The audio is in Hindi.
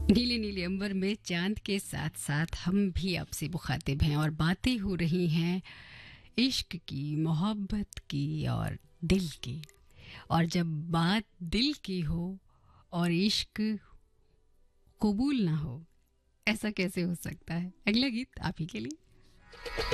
नीले नीले अंबर में चांद के साथ साथ हम भी आपसे मुखातिब हैं और बातें हो रही हैं इश्क की, मोहब्बत की और दिल की। और जब बात दिल की हो और इश्क कबूल ना हो, ऐसा कैसे हो सकता है? अगला गीत आप ही के लिए।